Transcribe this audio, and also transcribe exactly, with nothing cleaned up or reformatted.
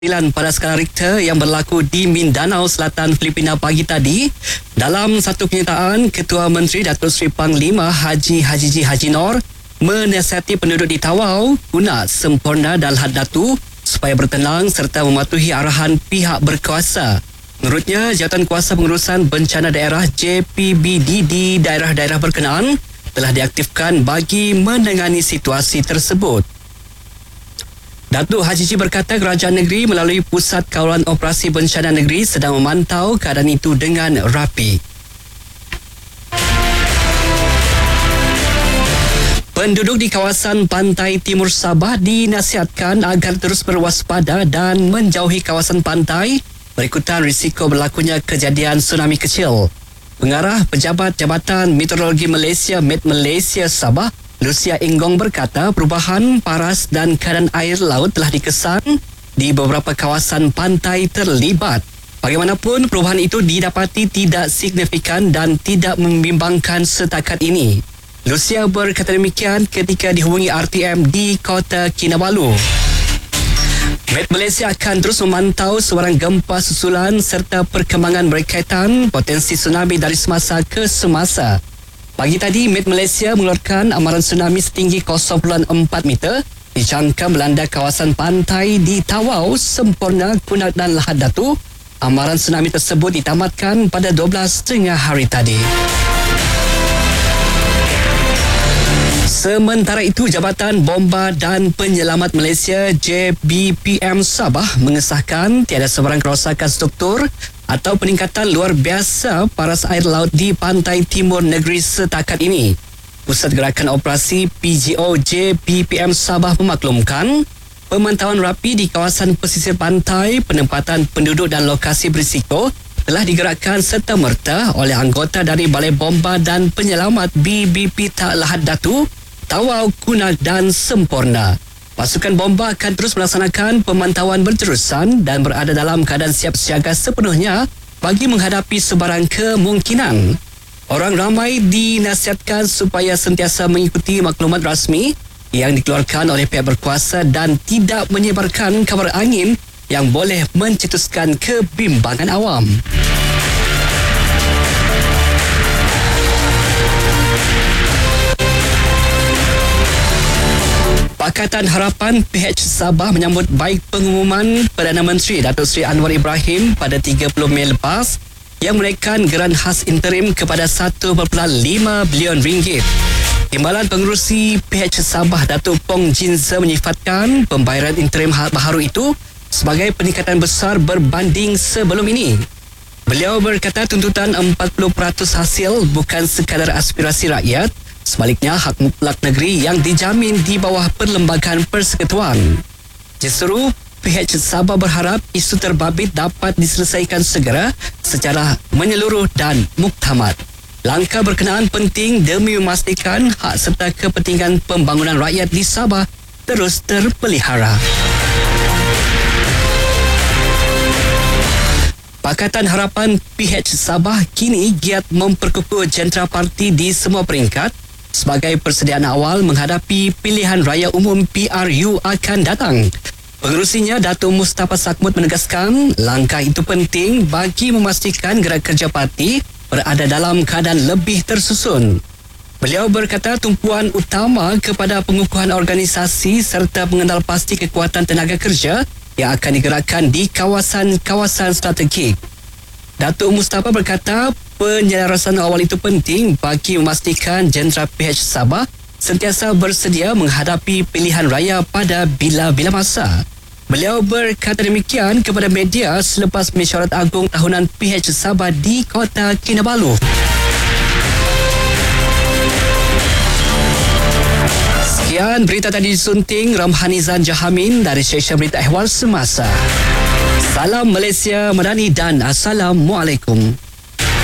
Sembilan pada skala Richter yang berlaku di Mindanao Selatan, Filipina pagi tadi. Dalam satu kenyataan, Ketua Menteri Datuk Seri Panglima Haji Hajiji Haji Nor menasihati penduduk di Tawau guna sempurna dan had datu supaya bertenang serta mematuhi arahan pihak berkuasa. Menurutnya, Jawatan Kuasa Pengurusan Bencana Daerah J P B D di daerah-daerah berkenaan telah diaktifkan bagi menangani situasi tersebut. Datuk Hajiji berkata kerajaan negeri melalui Pusat Kawalan Operasi Bencana Negeri sedang memantau keadaan itu dengan rapi. Penduduk di kawasan pantai timur Sabah dinasihatkan agar terus berwaspada dan menjauhi kawasan pantai berikutan risiko berlakunya kejadian tsunami kecil. Pengarah Pejabat Jabatan Meteorologi Malaysia Met Malaysia Sabah, Lucia Inggong berkata perubahan paras dan keadaan air laut telah dikesan di beberapa kawasan pantai terlibat. Bagaimanapun, perubahan itu didapati tidak signifikan dan tidak membimbangkan setakat ini. Lucia berkata demikian ketika dihubungi R T M di Kota Kinabalu. Met Malaysia akan terus memantau sebarang gempa susulan serta perkembangan berkaitan potensi tsunami dari semasa ke semasa. Pagi tadi, Met Malaysia mengeluarkan amaran tsunami setinggi kosong perpuluhan empat meter dijangka melanda kawasan pantai di Tawau, Semporna, Kunak dan Lahad Datu. Amaran tsunami tersebut ditamatkan pada dua belas tiga puluh hari tadi. Sementara itu, Jabatan Bomba dan Penyelamat Malaysia J B P M Sabah mengesahkan tiada sebarang kerosakan struktur atau peningkatan luar biasa paras air laut di pantai timur negeri setakat ini. Pusat Gerakan Operasi P G O J B P M Sabah memaklumkan pemantauan rapi di kawasan pesisir pantai, penempatan penduduk dan lokasi berisiko telah digerakkan serta-merta oleh anggota dari Balai Bomba dan Penyelamat B B P Tak Lahad Datu, Tawau, Kunak dan Semporna. Pasukan bomba akan terus melaksanakan pemantauan berterusan dan berada dalam keadaan siap siaga sepenuhnya bagi menghadapi sebarang kemungkinan. Orang ramai dinasihatkan supaya sentiasa mengikuti maklumat rasmi yang dikeluarkan oleh pihak berkuasa dan tidak menyebarkan kabar angin yang boleh mencetuskan kebimbangan awam. Pakatan Harapan P H Sabah menyambut baik pengumuman Perdana Menteri Datuk Seri Anwar Ibrahim pada tiga puluh Mei lepas yang menaikkan geran khas interim kepada satu perpuluhan lima bilion ringgit. Timbalan Pengerusi P H Sabah Datuk Pong Jinza menyifatkan pembayaran interim baharu itu sebagai peningkatan besar berbanding sebelum ini. Beliau berkata tuntutan empat puluh peratus hasil bukan sekadar aspirasi rakyat, sebaliknya hak mutlak negeri yang dijamin di bawah Perlembagaan Persekutuan. Justru, P H Sabah berharap isu terbabit dapat diselesaikan segera secara menyeluruh dan muktamad. Langkah berkenaan penting demi memastikan hak serta kepentingan pembangunan rakyat di Sabah terus terpelihara. Pakatan Harapan P H Sabah kini giat memperkukuh jentera parti di semua peringkat sebagai persediaan awal menghadapi pilihan raya umum P R U akan datang. Pengerusinya Datuk Mustafa Sakmut menegaskan langkah itu penting bagi memastikan gerak kerja parti berada dalam keadaan lebih tersusun. Beliau berkata tumpuan utama kepada pengukuhan organisasi serta mengenal pasti kekuatan tenaga kerja yang akan digerakkan di kawasan-kawasan strategik. Datuk Mustafa berkata penyelarasan awal itu penting bagi memastikan jentera P H Sabah sentiasa bersedia menghadapi pilihan raya pada bila-bila masa. Beliau berkata demikian kepada media selepas mesyuarat agung tahunan P H Sabah di Kota Kinabalu. Sekian berita tadi disunting Ramhanizan Jahamin dari Stesen Berita Ehwal Semasa. Salam Malaysia Madani dan Assalamualaikum.